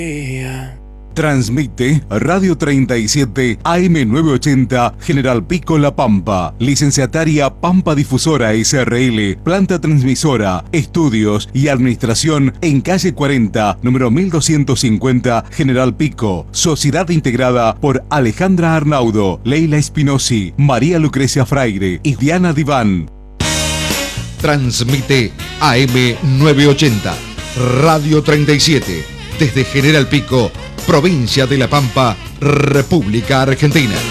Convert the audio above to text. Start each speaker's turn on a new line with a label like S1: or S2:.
S1: Transmite Radio 37 AM980 General Pico La Pampa. Licenciataria Pampa Difusora SRL. Planta transmisora, estudios y administración en calle 40, número 1250 General Pico. Sociedad integrada por Alejandra Arnaudo, Leila Espinosi, María Lucrecia Fraire y Diana Diván.
S2: Transmite AM980 Radio 37 desde General Pico, provincia de La Pampa, República Argentina.